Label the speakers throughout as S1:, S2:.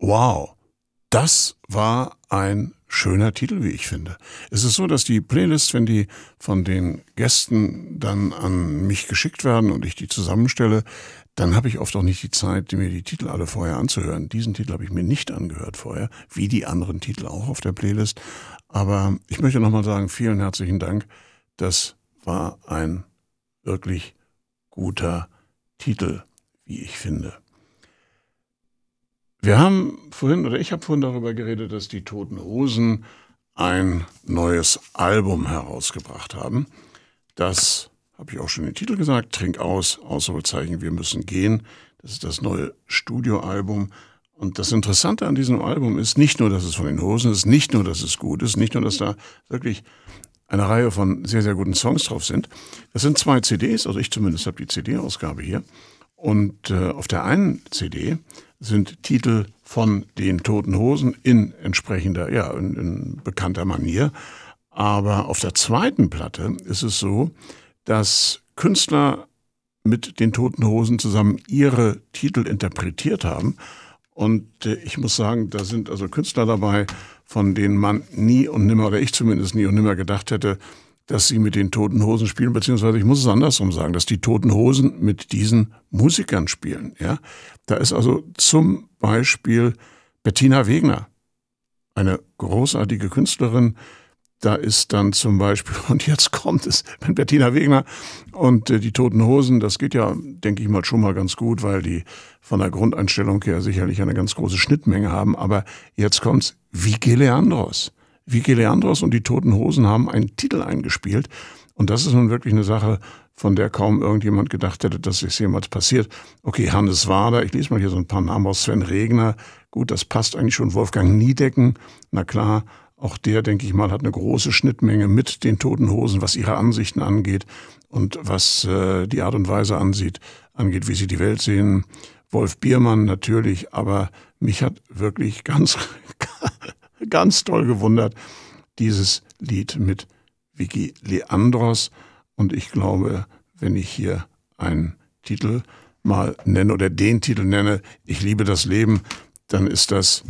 S1: Wow, das war ein schöner Titel, wie ich finde. Es ist so, dass die Playlists, wenn die von den Gästen dann an mich geschickt werden und ich die zusammenstelle, dann habe ich oft auch nicht die Zeit, mir die Titel alle vorher anzuhören. Diesen Titel habe ich mir nicht angehört vorher, wie die anderen Titel auch auf der Playlist. Aber ich möchte nochmal sagen, vielen herzlichen Dank. Das war ein wirklich guter Titel, wie ich finde. Ich habe vorhin darüber geredet, dass die Toten Hosen ein neues Album herausgebracht haben. Das habe ich auch schon den Titel gesagt, Trink aus, Ausrufezeichen, wir müssen gehen. Das ist das neue Studioalbum. Und das Interessante an diesem Album ist nicht nur, dass es von den Hosen ist, nicht nur, dass es gut ist, nicht nur, dass da wirklich eine Reihe von sehr, sehr guten Songs drauf sind. Das sind 2 CDs, also ich zumindest habe die CD-Ausgabe hier. Und auf der einen CD sind Titel von den Toten Hosen in entsprechender, in bekannter Manier. Aber auf der zweiten Platte ist es so, dass Künstler mit den Toten Hosen zusammen ihre Titel interpretiert haben. Und ich muss sagen, da sind also Künstler dabei, von denen man nie und nimmer, oder ich zumindest nie und nimmer gedacht hätte, dass sie mit den Toten Hosen spielen, beziehungsweise ich muss es andersrum sagen, dass die Toten Hosen mit diesen Musikern spielen. Ja? Da ist also zum Beispiel Bettina Wegner, eine großartige Künstlerin. Da ist dann zum Beispiel, und jetzt kommt es, wenn Bettina Wegner und die Toten Hosen, das geht ja, denke ich mal, schon mal ganz gut, weil die von der Grundeinstellung her sicherlich eine ganz große Schnittmenge haben. Aber jetzt kommt's, Vicky Leandros. Vicky Leandros und die Toten Hosen haben einen Titel eingespielt. Und das ist nun wirklich eine Sache, von der kaum irgendjemand gedacht hätte, dass es jemals passiert. Okay, Hannes Wader, ich lese mal hier so ein paar Namen aus, Sven Regner. Gut, das passt eigentlich schon. Wolfgang Niedecken, na klar, auch der, denke ich mal, hat eine große Schnittmenge mit den Toten Hosen, was ihre Ansichten angeht und was die Art und Weise angeht, wie sie die Welt sehen. Wolf Biermann natürlich, aber mich hat wirklich ganz toll gewundert, dieses Lied mit Vicky Leandros. Und ich glaube, wenn ich hier einen Titel mal nenne oder den Titel nenne, Ich liebe das Leben, dann ist das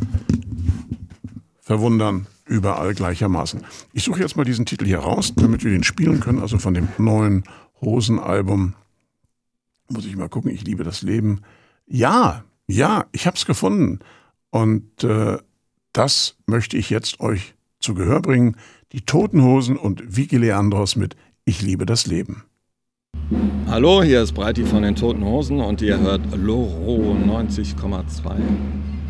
S1: Verwundern überall gleichermaßen. Ich suche jetzt mal diesen Titel hier raus, damit wir den spielen können, also von dem neuen Hosenalbum. Muss ich mal gucken, Ich liebe das Leben. Ja, ich habe es gefunden. Und das möchte ich jetzt euch zu Gehör bringen. Die Toten Hosen und Vicky Leandros mit Ich liebe das Leben.
S2: Hallo, hier ist Breiti von den Toten Hosen und ihr hört Loro 90,2.